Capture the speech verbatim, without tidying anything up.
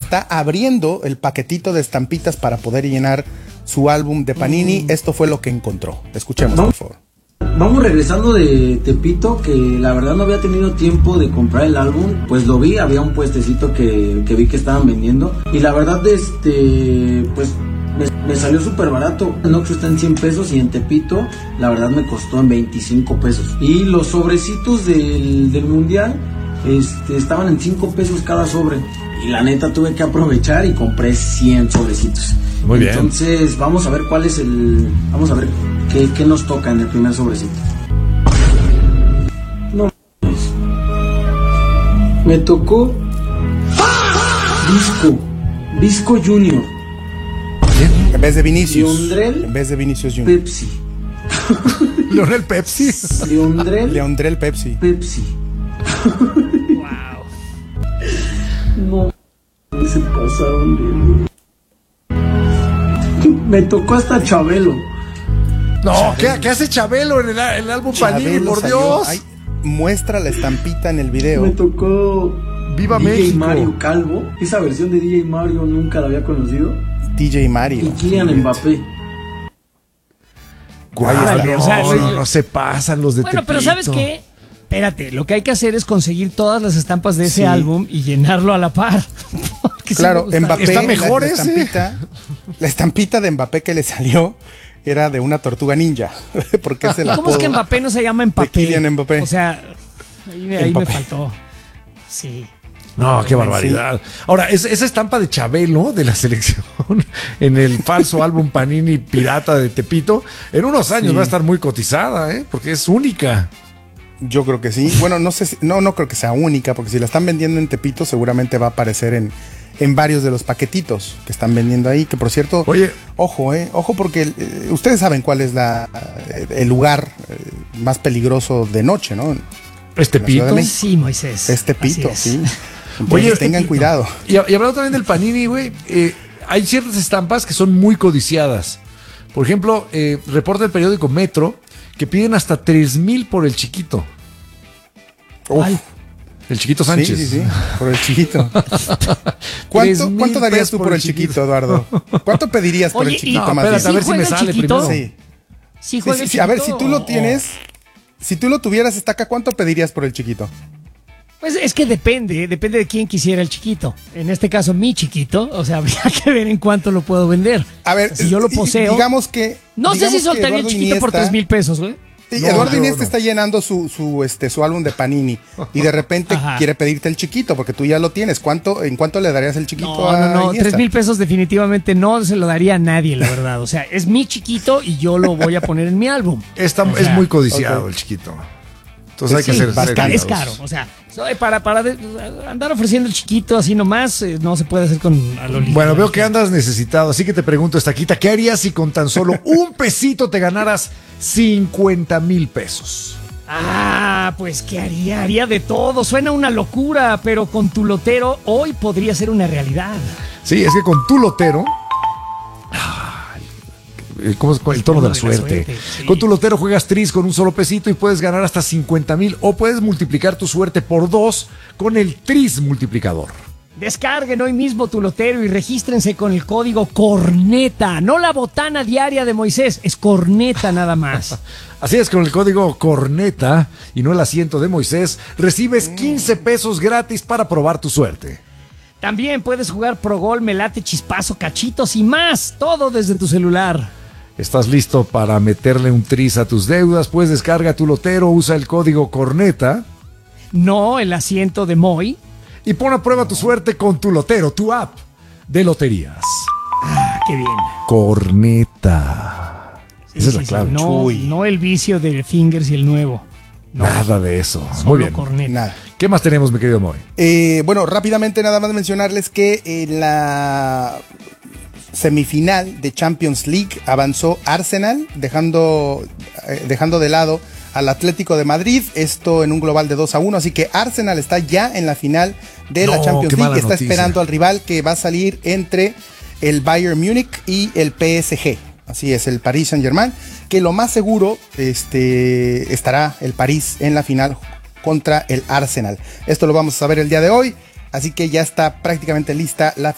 está abriendo el paquetito de estampitas para poder llenar su álbum de Panini. Mm. Esto fue lo que encontró. Escuchemos, no. por favor. Vamos regresando de Tepito, que la verdad no había tenido tiempo de comprar el álbum, pues lo vi, había un puestecito que, que vi que estaban vendiendo, y la verdad, este, pues me, me salió súper barato. En Oxxo está en cien pesos y en Tepito, la verdad me costó en veinticinco pesos. Y los sobrecitos del, del mundial, este, estaban en cinco pesos cada sobre, y la neta tuve que aprovechar y compré cien sobrecitos. Muy bien. Entonces, vamos a ver cuál es el, vamos a ver qué, qué nos toca en el primer sobrecito. No, me tocó Visco, Visco Junior. En vez de Vinicius. Leondrell, en vez de Vinicius Junior. Pepsi. Leonel Pepsi. Leondrell. Leondrell Pepsi. Pepsi. Wow. No, se pasaron de... Me tocó hasta Chabelo. No, ¿qué, ¿qué hace Chabelo en el, el álbum Panini, por salió, Dios? ay, muestra la estampita en el video. Me tocó Viva D J México. Mario Calvo. Esa versión de D J Mario nunca la había conocido. D J Mario. Y Kylian Mbappé. Guay, Vale, no, o sea, no, no, no se pasan los de Bueno, pero Tepito. ¿sabes qué? Espérate, lo que hay que hacer es conseguir todas las estampas de ese Sí. álbum y llenarlo a la par. Porque Claro, sí me gusta. Mbappé, Está mejor la, la ese. estampita, la estampita de Mbappé que le salió era de una tortuga ninja, porque es el ¿Cómo es que apodo Mbappé no se llama de Mbappé? Kylian Mbappé. O sea, ahí, ahí me Mbappé. faltó. Sí. No, qué barbaridad. Ahora, es, esa estampa de Chabelo de la selección en el falso álbum Panini pirata de Tepito, en unos años Sí. va a estar muy cotizada, ¿eh? Porque es única. Yo creo que sí. Bueno, no sé si, no, no creo que sea única, porque si la están vendiendo en Tepito, seguramente va a aparecer en, en varios de los paquetitos que están vendiendo ahí. Que por cierto, Oye, ojo, eh, ojo, porque eh, ustedes saben cuál es la eh, el lugar eh, más peligroso de noche, ¿no? ¿es Tepito? México. Sí, Moisés. Es Tepito, Así es. sí. Entonces, Oye, tengan Tepito. cuidado. Y, y hablando también del Panini, güey, eh, hay ciertas estampas que son muy codiciadas. Por ejemplo, eh, reporta el periódico Metro que piden hasta tres mil por el chiquito. Uf, El chiquito sí, Sánchez. sí, sí, por el chiquito. Tres ¿Cuánto, mil ¿cuánto darías pesos tú por el chiquito, Eduardo? ¿Cuánto pedirías por Oye, el y- chiquito No, más espérate, bien? a ver si me juega el sale chiquito? primero. Sí. Sí, Sí, juega sí, el sí. A ver, chiquito si tú lo o- tienes, si tú lo tuvieras, Estaca, ¿cuánto pedirías por el chiquito? Pues es que depende, depende de quién quisiera el chiquito. En este caso, mi chiquito, o sea, habría que ver en cuánto lo puedo vender. A ver, O sea, si yo lo y- poseo, digamos que no sé digamos si que soltaría el Eduardo chiquito por Iniesta- tres mil pesos, güey. Sí, No, Eduardo yo Iniesta no. está llenando su, su, este, su álbum de Panini y de repente Ajá. quiere pedirte el chiquito porque tú ya lo tienes. ¿Cuánto, ¿En cuánto le darías el chiquito No, a no, no, Iniesta? tres mil pesos definitivamente no se lo daría a nadie, la verdad. O sea, es mi chiquito y yo lo voy a poner en mi álbum. Está, O es sea, muy codiciado ok. el chiquito. Entonces hay que Sí, ser es, ca- ser es cuidadosos. caro, o sea, so- para, para de- andar ofreciendo el chiquito así nomás, eh, no se puede hacer con a lo ligero. Bueno, veo que andas necesitado, así que te pregunto, Estaquita, ¿qué harías si con tan solo un pesito te ganaras cincuenta mil pesos? Ah, pues ¿qué haría? Haría de todo. Suena una locura, pero con tu lotero hoy podría ser una realidad. Sí, es que con tu lotero... Ay, ¿cómo es? El tono de la suerte. sí. Con tu lotero juegas tris con un solo pesito y puedes ganar hasta cincuenta mil o puedes multiplicar tu suerte por dos con el tris multiplicador. Descarguen hoy mismo tu lotero y regístrense con el código CORNETA. No la botana diaria de Moisés, es corneta nada más. Así es, con el código CORNETA y no el asiento de Moisés, recibes quince pesos gratis para probar tu suerte. También puedes jugar Pro Gol, Melate, Chispazo, Cachitos y más. Todo desde tu celular. ¿Estás listo para meterle un tris a tus deudas? Pues descarga tu lotero, usa el código CORNETA No el asiento de Moy. y pon a prueba tu suerte con tu lotero, tu app de loterías. Ah, qué bien. Corneta. Sí, Esa es sí, la sí. clave. No, Chuy. no el vicio de Fingers y el nuevo. No, Nada de eso. solo Muy bien. corneta. Nada. ¿Qué más tenemos, mi querido Moy? Eh, bueno, rápidamente nada más mencionarles que en la semifinal de Champions League avanzó Arsenal, dejando, eh, dejando de lado al Atlético de Madrid, esto en un global de dos a uno, así que Arsenal está ya en la final de la No, Champions qué League, mala está noticia. esperando al rival que va a salir entre el Bayern Múnich y el P S G. Así es, el Paris Saint-Germain, que lo más seguro este, estará el París en la final contra el Arsenal. Esto lo vamos a saber el día de hoy, así que ya está prácticamente lista la